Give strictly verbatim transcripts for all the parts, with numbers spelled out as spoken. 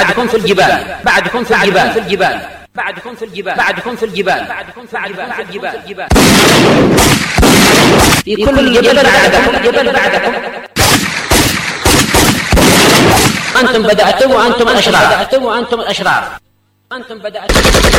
بعدكم في الجبال بعدكم في الجبال في الجبال بعدكم في الجبال بعدكم في الجبال بعدكم في الجبال في كل جبل بعدكم جبل بعدكم. أنتم بدأتم وأنتم الأشرار وأنتم الأشرار أنتم بدأتم.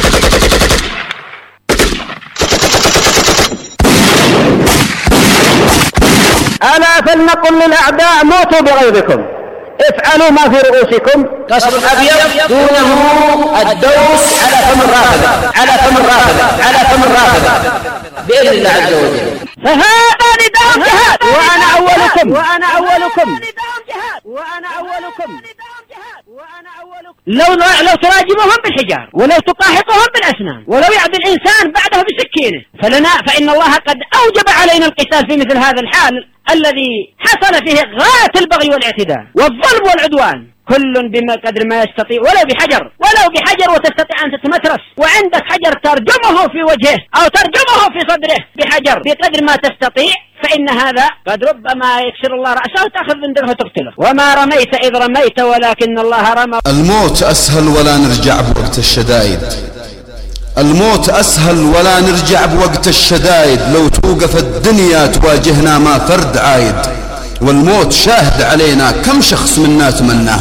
ألا فلنقل للأعداء موتوا بغيظكم، افعلوا ما في رؤوسكم. قصر الأبيض دونه الدوس على فم الرافضة على فم الرافضة على فم الرافضة بإذن الله عز وجل. فهذا نداء جهاد وأنا أولكم وأنا أولكم وأنا أولكم وأنا أولكم. لو لو تراجمهم بالحجار ولو تقاحطهم بالأسنان ولو يعدي الإنسان بعده بسكينه فلنا فإن الله قد أوجب علينا القتال في مثل هذا الحال الذي حصل فيه غاية البغي والاعتداء والظلم والعدوان، كل بما قدر ما يستطيع ولو بحجر ولو بحجر وتستطيع أن تتمترس وعندك حجر ترجمه في وجهه أو ترجمه في صدره بحجر بقدر ما تستطيع، فإن هذا قد ربما يكسر الله رأسه وتأخذ من درهم وتقتله. وما رميت إذ رميت ولكن الله رمى. الموت أسهل ولا نرجع بوقت الشدائد، الموت أسهل ولا نرجع بوقت الشدائد. لو توقف الدنيا تواجهنا ما فرد عايد، والموت شاهد علينا كم شخص منا تمناه.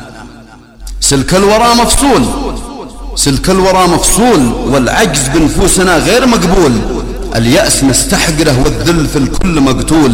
سلك الورى مفصول سلك الورى مفصول والعجز بنفوسنا غير مقبول. اليأس نستحقره والذل في الكل مقتول.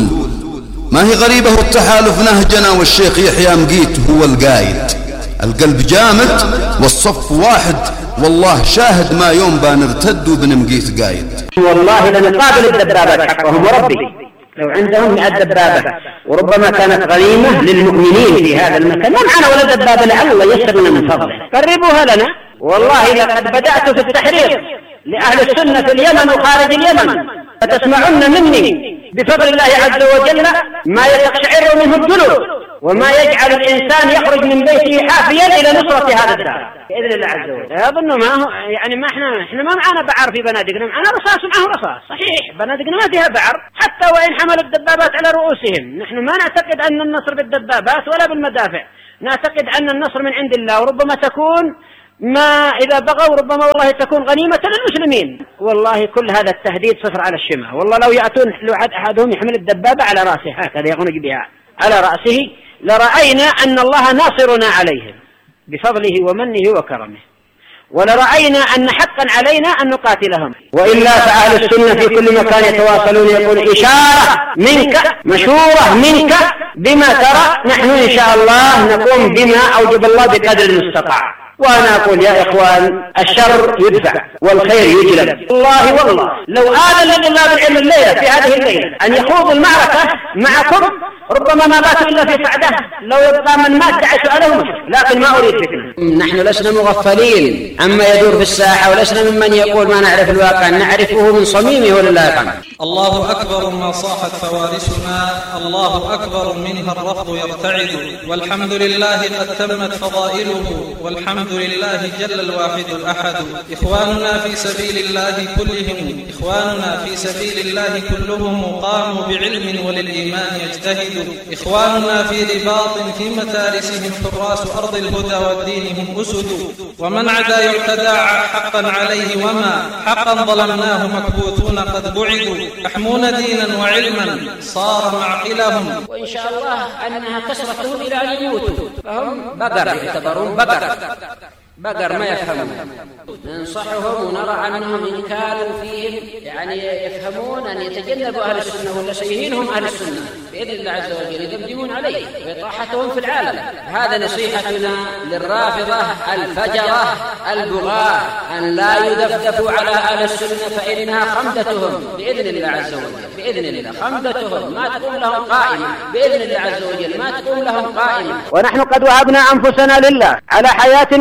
ما هي غريبة التحالف نهجنا والشيخ يحيى مقيت هو القايد. القلب جامد والصف واحد، والله شاهد ما يوم بنرتد وبنمقيت قايد. والله لنقابل الدبابات حقهم وربي لو عندهم مئة دبابة، وربما كانت غنيمة للمؤمنين في هذا المكان. ما معنا ولا دبابة لعل الله يسر لنا من فضله، قربوها لنا. والله لقد بدأت في التحرير لأهل السنة في اليمن وخارج اليمن، فتسمعن مني بفضل الله عز وجل ما يتقشعر منه الجلود وما يجعل الإنسان يخرج من بيته حافيا إلى نصرة هذا الدار بإذن الله عز وجل. أظن ما هو يعني ما إحنا إحنا ما معنا بعر في بنادقنا، معنا رصاص معه رصاص. صحيح بنادقنا ما فيها بعر حتى وإن حملوا الدبابات على رؤوسهم. نحن ما نعتقد أن النصر بالدبابات ولا بالمدافع، نعتقد أن النصر من عند الله، وربما تكون ما إذا بغوا ربما والله تكون غنيمة للمسلمين. والله كل هذا التهديد صفر على الشمع. والله لو يأتون لو أحدهم يحمل الدبابة على رأسه هكذا يغنج بها على رأسه لرأينا أن الله ناصرنا عليهم بفضله ومنه وكرمه، ولرأينا أن حقا علينا أن نقاتلهم. وإلا فأهل السنة في كل مكان يتواصلون يقول إشارة منك مشورة منك بما ترى، نحن إن شاء الله نقوم بما أوجب الله بقدر المستطاع. وأنا أقول يا إخوان الشر يدفع والخير يجلب. والله والله لو آذن لله بالعلم الليلة في هذه الليلة أن يخوض المعركة معكم ربما ما باتوا إلا في سعده. لو يبقى من مات دعا سؤاله، لكن ما أريد فتنة. نحن لسنا مغفلين عما يدور في الساحة، ولسنا ممن يقول ما نعرف الواقع، نعرفه من صميمه ولله الحمد. الله أكبر ما صاحت فوارسنا، الله أكبر منها الرفض يرتعد، والحمد لله قد تمت فضائله، والحمد لله جل الواحد الأحد. إخواننا في سبيل الله كلهم إخواننا في سبيل الله كلهم قاموا بعلم وللإيمان يجتهدوا. إخواننا في رباط في متارسهم حراس أرض الهدى والدين هم أسد، ومن عدا يعتدى حقا عليه، وما حقا ظلمناه مكبوتون قد بعدوا، يحمون دينا وعلما صار معقلهم. وإن شاء الله أنها كسرتهم إلى أن يموتوا، فهم بقر يعتبرون بقر بقر ما يفهمون. ننصحهم ونرى عنهم إن كانوا فيهم يعني يفهمون أن يتجنبوا أهل السنة ولا سيهينهم أهل السنة بإذن الله عز وجل يدمدمون عليه وإطاحتهم في العالم. هذا نصيحتنا للرافضة الفجرة البغاة أن لا يدفدفوا على أهل السنة، فإنها خمدتهم بإذن الله عز وجل. بإذن الله خمدتهم ما تقوم لهم قائمة بإذن الله عز وجل، ما تقوم لهم قائمة. ونحن قد وهبنا أنفسنا لله على حياة وموت،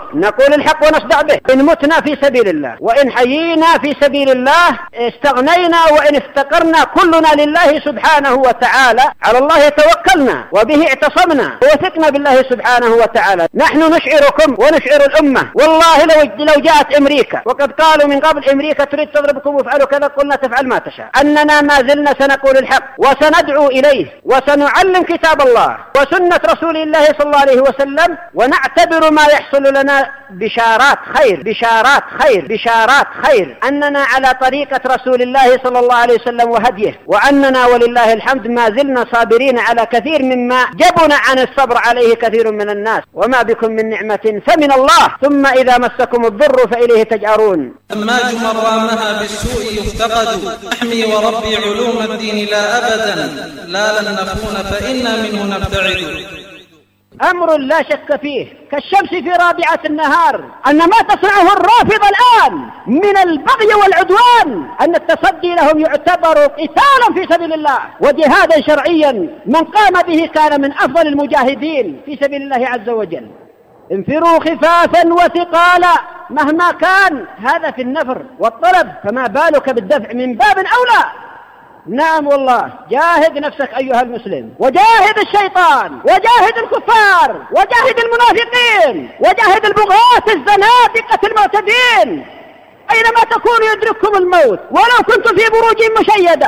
نقول الحق ونصدع به. إن متنا في سبيل الله وإن حيينا في سبيل الله، استغنينا وإن افتقرنا، كلنا لله سبحانه وتعالى، على الله توكلنا وبه اعتصمنا ووثقنا بالله سبحانه وتعالى. نحن نشعركم ونشعر الأمة، والله لو لو جاءت أمريكا، وقد قالوا من قبل أمريكا تريد تضربكم وافعلوا كذا، قلنا تفعل ما تشاء، أننا ما زلنا سنقول الحق وسندعو إليه وسنعلم كتاب الله وسنة رسول الله صلى الله عليه وسلم، ونعتبر ما يحصل لنا بشارات خير بشارات خير بشارات خير، أننا على طريقة رسول الله صلى الله عليه وسلم وهديه، وأننا ولله الحمد ما زلنا صابرين على كثير مما جبنا عن الصبر عليه كثير من الناس. وما بكم من نعمة فمن الله، ثم إذا مسكم الضر فإليه تجأرون. أماج من رامها بالسوء يفتقد، أحمي وربي علوم الدين لا أبدا، لا لن نكون فإنا منه نبتعد. أمر لا شك فيه كالشمس في رابعة النهار، أن ما تصنعه الرافضة الآن من البغي والعدوان، أن التصدي لهم يعتبر قتالا في سبيل الله وجهادا شرعيا، من قام به كان من أفضل المجاهدين في سبيل الله عز وجل. انفروا خفافا وثقالا مهما كان، هذا في النفر والطلب، فما بالك بالدفع من باب أولى. نعم والله، جاهد نفسك أيها المسلم، وجاهد الشيطان، وجاهد الكفار، وجاهد المنافقين، وجاهد البغاة الزنادقة المعتدين، أينما تكونوا يدرككم الموت ولو كنتم في بروج مشيدة.